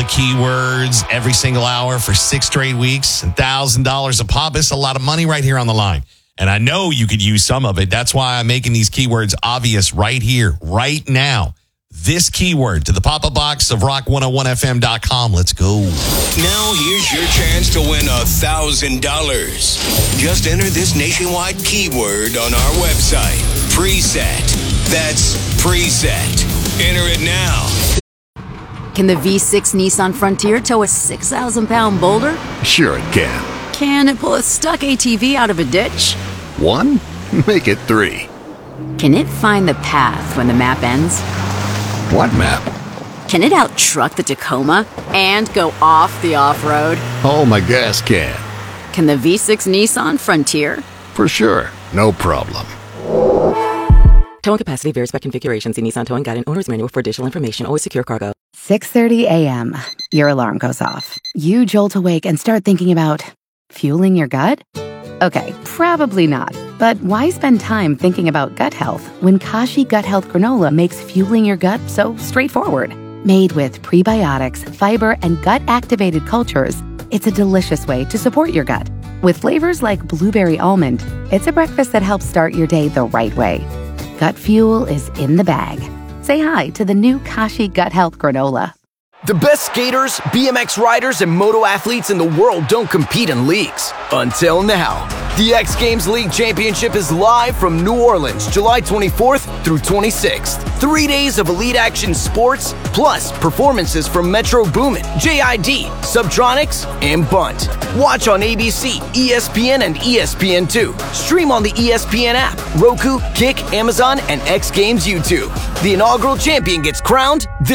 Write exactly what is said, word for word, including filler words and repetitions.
keywords every single hour for six straight weeks, one thousand dollars a pop. It's a lot of money right here on the line. And I know you could use some of it. That's why I'm making these keywords obvious right here, right now. This keyword to the pop-up box of rock one oh one f m dot com. Let's go. Now here's your chance to win one thousand dollars. Just enter this nationwide keyword on our website. Preset. That's preset. Enter it now. Can the V six Nissan Frontier tow a six thousand pound boulder? Sure it can. Can it pull a stuck A T V out of a ditch? One? Make it three. Can it find the path when the map ends? What map? Can it out-truck the Tacoma and go off the off-road? Oh, my gas can. Can the V six Nissan Frontier? For sure. No problem. Towing capacity varies by configuration. See Nissan Towing Guide and Owner's Manual for additional information. Always secure cargo. six thirty a.m. Your alarm goes off. You jolt awake and start thinking about fueling your gut? Okay, probably not. But why spend time thinking about gut health when Kashi Gut Health Granola makes fueling your gut so straightforward? Made with prebiotics, fiber, and gut-activated cultures, it's a delicious way to support your gut. With flavors like blueberry almond, it's a breakfast that helps start your day the right way. Gut fuel is in the bag. Say hi to the new Kashi Gut Health Granola. The best skaters, B M X riders, and moto athletes in the world don't compete in leagues. Until now. The X Games League Championship is live from New Orleans, July twenty-fourth through twenty-sixth. Three days of elite action sports, plus performances from Metro Boomin, J I D, Subtronics, and Bunt. Watch on A B C, E S P N, and E S P N two. Stream on the E S P N app, Roku, Kick, Amazon, and X Games YouTube. The inaugural champion gets crowned this